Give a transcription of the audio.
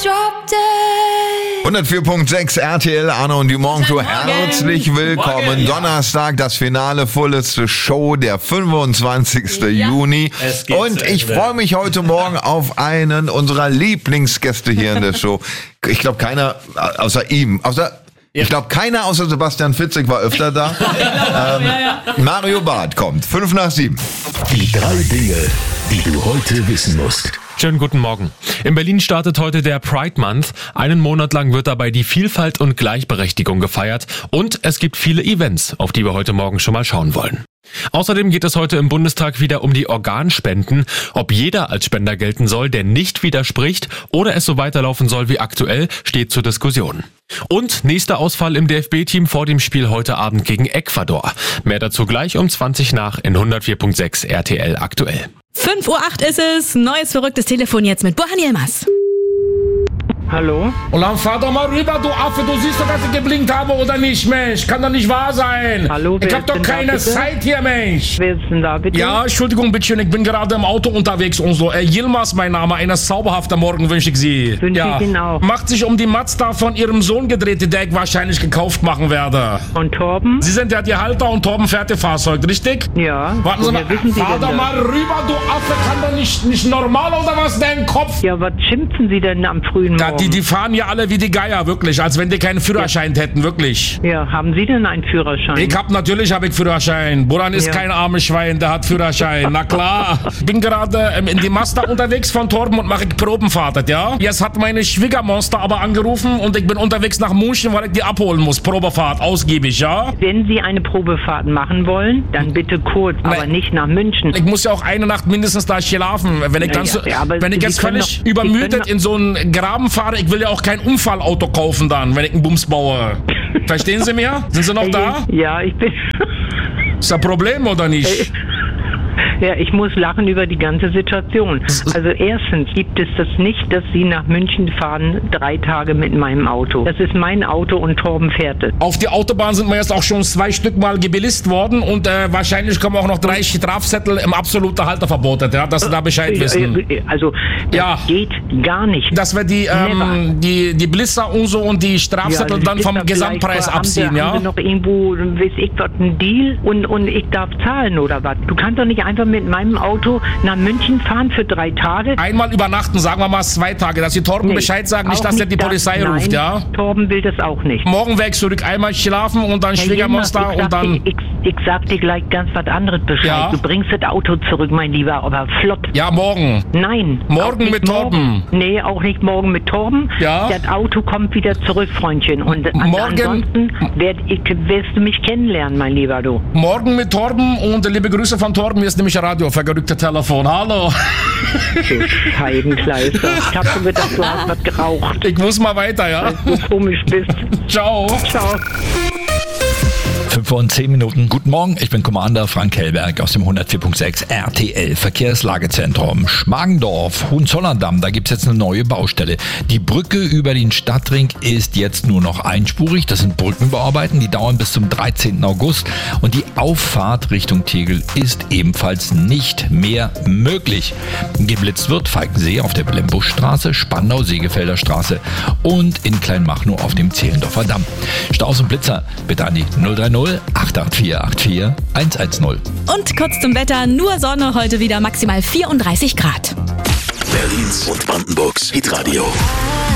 104.6 RTL, Arno und Dumont Show. Herzlich willkommen. Morgen. Donnerstag, das Finale, vorletzte Show, der 25. Juni. Und ich freue mich heute Morgen auf einen unserer Lieblingsgäste hier in der Show. Ich glaube, keiner außer ihm, ich glaube, keiner außer Sebastian Fitzek war öfter da. Mario Barth kommt. 7:55. Die 3 Dinge, die du heute wissen musst. Schönen guten Morgen. In Berlin startet heute der Pride Month. Einen Monat lang wird dabei die Vielfalt und Gleichberechtigung gefeiert. Und es gibt viele Events, auf die wir heute Morgen schon mal schauen wollen. Außerdem geht es heute im Bundestag wieder um die Organspenden. Ob jeder als Spender gelten soll, der nicht widerspricht, oder es so weiterlaufen soll wie aktuell, steht zur Diskussion. Und nächster Ausfall im DFB-Team vor dem Spiel heute Abend gegen Ecuador. Mehr dazu gleich um 20 nach in 104.6 RTL aktuell. 5:08 Uhr ist es. Neues verrücktes Telefon jetzt mit Burhan Yilmaz. Hallo? Und dann fahr doch mal rüber, du Affe. Du siehst doch, dass ich geblinkt habe oder nicht, Mensch. Kann doch nicht wahr sein. Hallo, wer ich hab ist doch denn da, keine bitte? Zeit hier, Mensch. Wer ist denn da, bitte? Ja, Entschuldigung, bitte, ich bin gerade im Auto unterwegs und so. Yilmaz, mein Name. Einen zauberhaften Morgen wünsche ich Sie. Wünsche ich Ihnen auch. Macht sich um die Mazda von Ihrem Sohn gedreht, die ich wahrscheinlich gekauft machen werde. Und Torben? Sie sind ja die Halter und Torben fährt Ihr Fahrzeug, richtig? Ja. Warten Sie Woher mal, wissen Sie fahr denn doch das? mal rüber, du Affe. Kann doch nicht normal oder was, dein Kopf? Ja, was schimpfen Sie denn am frühen Ja, Morgen? die fahren ja alle wie die Geier, wirklich. Als wenn die keinen Führerschein hätten, wirklich. Ja, haben Sie denn einen Führerschein? Natürlich habe ich Führerschein. Buran ist Ja. kein armes Schwein, der hat Führerschein. Na klar. Ich bin gerade in die Mazda unterwegs von Torben und mache Probenfahrt, ja? Jetzt hat meine Schwiegermonster aber angerufen und ich bin unterwegs nach München, weil ich die abholen muss. Probefahrt, ausgiebig, ja? Wenn Sie eine Probefahrt machen wollen, dann bitte kurz, aber nicht nach München. Ich muss ja auch eine Nacht mindestens da schlafen. Wenn ich, Ja, dann so, ja, aber wenn ich Sie jetzt können völlig doch- Sie übermüdet können doch- in so einen Graben fahre, ich will ja auch kein Unfallauto kaufen dann, wenn ich einen Bums baue. Verstehen Sie mir? Sind Sie noch da? Ja, ich bin... Ist das ein Problem oder nicht? Ja, ich muss lachen über die ganze Situation. Also erstens gibt es das nicht, dass Sie nach München fahren 3 Tage mit meinem Auto. Das ist mein Auto und Torben fährt es. Auf die Autobahn sind wir jetzt auch schon 2 Stück Mal gebilist worden und wahrscheinlich kommen auch noch 3 Strafzettel im absoluten Halterverbot, ja, dass Sie da Bescheid wissen. Also, das Ja. geht gar nicht. Dass wir Never. die Blitzer und so und die Strafzettel Ja, dann ist vom da Gesamtpreis vielleicht- abziehen, haben ja? Sie noch irgendwo, weiß ich was, einen Deal und ich darf zahlen oder was? Du kannst doch nicht einfach mit meinem Auto nach München fahren für 3 Tage. Einmal übernachten, sagen wir mal 2 Tage, dass die Torben Nee, Bescheid sagen, nicht, auch dass er die Polizei das. ruft, Nein, ja? Torben will das auch nicht. Morgen weg zurück, einmal schlafen und dann Herr Schwiegermonster Yilmaz, und dann... Ich sag dir gleich ganz was anderes Bescheid. Ja? Du bringst das Auto zurück, mein Lieber, aber flott. Ja, morgen. Nein. Morgen auch nicht mit Torben. Nee, auch nicht morgen mit Torben. Ja? Das Auto kommt wieder zurück, Freundchen. Und Morgen- ansonsten wirst du mich kennenlernen, mein Lieber, du. Morgen mit Torben und liebe Grüße von Torben, hier ist nämlich Radio, vergerückte Telefon. Hallo. Du Scheibenkleister. Ich hab schon gedacht, du hast was geraucht. Ich muss mal weiter, ja? Weil du komisch bist. Ciao. Ciao. 5:10. Guten Morgen, ich bin Commander Frank Hellberg aus dem 104.6 RTL Verkehrslagezentrum Schmargendorf, Hohenzollern-Damm. Da gibt's jetzt eine neue Baustelle. Die Brücke über den Stadtring ist jetzt nur noch einspurig. Das sind Brückenbauarbeiten, die dauern bis zum 13. August. Und die Auffahrt Richtung Tegel ist ebenfalls nicht mehr möglich. Geblitzt wird Falkensee auf der Wilhelm-Busch-Straße, Spandau-Segefelder Straße und in Kleinmachnow auf dem Zehlendorfer Damm. Staus und Blitzer bitte an die 030 884 84 110. Und kurz zum Wetter, nur Sonne, heute wieder maximal 34 Grad. Berlins und Brandenburgs Hitradio.